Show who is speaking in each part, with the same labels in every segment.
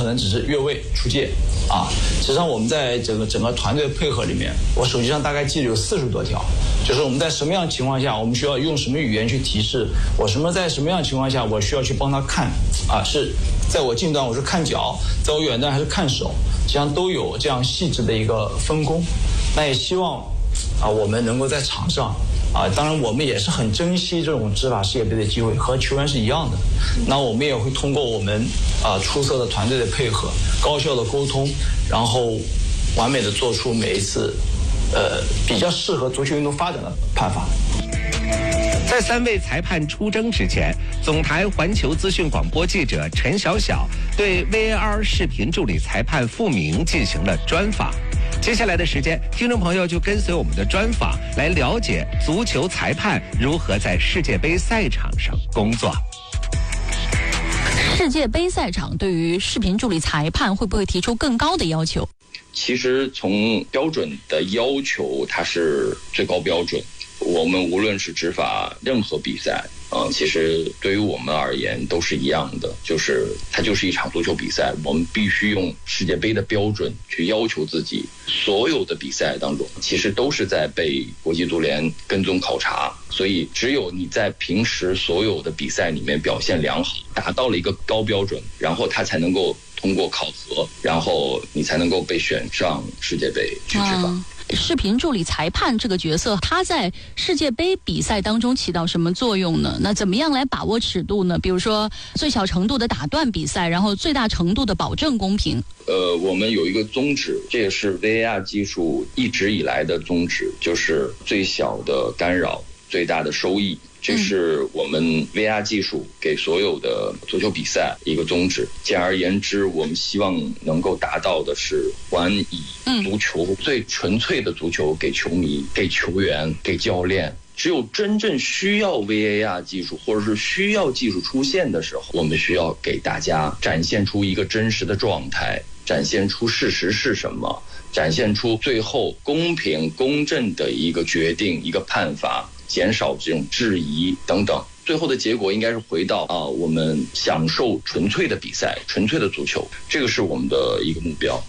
Speaker 1: 能只是越位出界啊。实际上我们在整个团队的配合里面，我手机上大概记了有40多条，就是我们在什么样的情况下，我们需要用什么语言去提示我在什么样的情况下我需要去帮他看啊，是在我近端我是看脚，在我远端还是看手，实际上都有这样细致的一个分工。那也希望我们能够在场上当然我们也是很珍惜这种执法世界杯的机会，和球员是一样的。那我们也会通过我们出色的团队的配合，高效的沟通，然后完美的做出每一次比较适合足球运动发展的判罚。
Speaker 2: 在3位裁判出征之前，总台环球资讯广播记者陈晓晓对 VAR 视频助理裁判傅明进行了专访。接下来的时间，听众朋友就跟随我们的专访来了解足球裁判如何在世界杯赛场上工作。
Speaker 3: 世界杯赛场对于视频助理裁判会不会提出更高的要求？
Speaker 4: 其实从标准的要求，它是最高标准。我们无论是执法任何比赛其实对于我们而言都是一样的，就是它就是一场足球比赛，我们必须用世界杯的标准去要求自己。所有的比赛当中其实都是在被国际足联跟踪考察，所以只有你在平时所有的比赛里面表现良好，达到了一个高标准，然后它才能够通过考核，然后你才能够被选上世界杯去执法。
Speaker 3: 视频助理裁判这个角色，他在世界杯比赛当中起到什么作用呢？那怎么样来把握尺度呢？比如说最小程度的打断比赛，然后最大程度的保证公平。
Speaker 4: 我们有一个宗旨，这也是 VAR 技术一直以来的宗旨，就是最小的干扰，最大的收益。这是我们 VAR 技术给所有的足球比赛一个宗旨。简而言之，我们希望能够达到的是还以足球最纯粹的足球给球迷、给球员、给教练。只有真正需要 VAR 技术或者是需要技术出现的时候，我们需要给大家展现出一个真实的状态，展现出事实是什么，展现出最后公平公正的一个决定、一个判罚，减少这种质疑等等。最后的结果应该是回到我们享受纯粹的比赛、纯粹的足球，这个是我们的一个目标。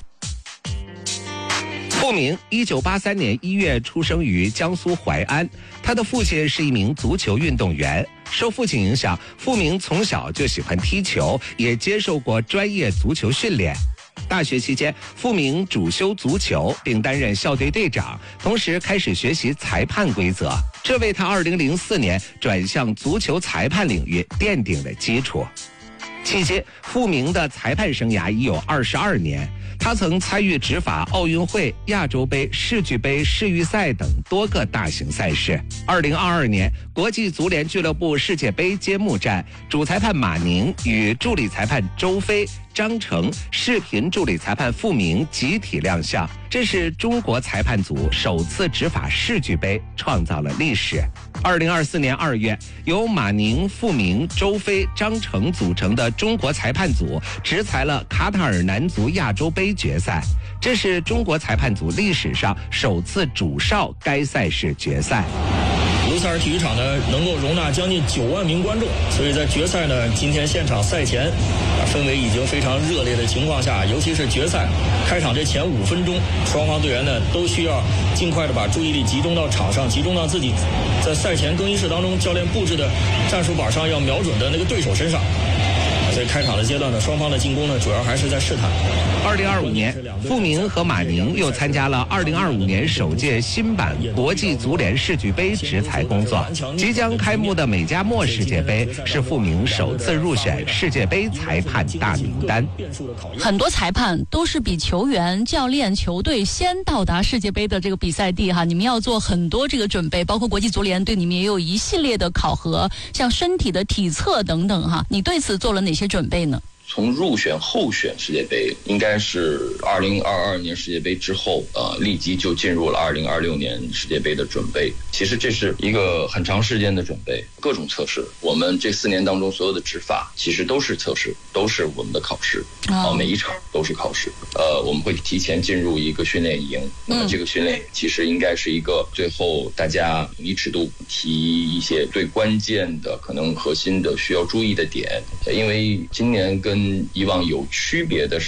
Speaker 2: 傅明1983年1月出生于江苏淮安，他的父亲是一名足球运动员。受父亲影响，傅明从小就喜欢踢球，也接受过专业足球训练。大学期间，傅明主修足球，并担任校队队长，同时开始学习裁判规则，这为他2004年转向足球裁判领域奠定了基础。期间，傅明的裁判生涯已有22年。他曾参与执法奥运会、亚洲杯、世俱杯、世预赛等多个大型赛事。2022年，国际足联俱乐部世界杯揭幕战，主裁判马宁与助理裁判周飞、张成、视频助理裁判傅明集体亮相，这是中国裁判组首次执法世俱杯，创造了历史。2024年2月，由马宁、傅明、周飞、张成组成的中国裁判组执裁了卡塔尔男足亚洲杯决赛，这是中国裁判组历史上首次主哨该赛事决赛。
Speaker 5: 卢塞尔体育场呢能够容纳将近9万名观众，所以在决赛呢今天现场赛前氛围已经非常热烈的情况下，尤其是决赛开场这前5分钟，双方队员呢都需要尽快的把注意力集中到场上，集中到自己在赛前更衣室当中教练布置的战术板上要瞄准的那个对手身上。所以开场的阶段呢，双方的进攻呢主要还是在试探。
Speaker 2: 2025年，傅明和马宁又参加了2025年首届新版国际足联世俱杯执裁工作。即将开幕的美加墨世界杯是傅明首次入选世界杯裁判大名单。
Speaker 3: 很多裁判都是比球员、教练、球队先到达世界杯的这个比赛地哈，你们要做很多这个准备，包括国际足联对你们也有一系列的考核，像身体的体测等等哈。你对此做了哪些准备呢？
Speaker 4: 从入选候选世界杯，应该是2022年世界杯之后，立即就进入了2026年世界杯的准备。其实这是一个很长时间的准备，各种测试。我们这4年当中所有的执法，其实都是测试，都是我们的考试。每一场都是考试。我们会提前进入一个训练营，那么这个训练其实应该是一个最后大家统一尺度，提一些最关键的、可能核心的需要注意的点。因为今年跟以往有区别的是，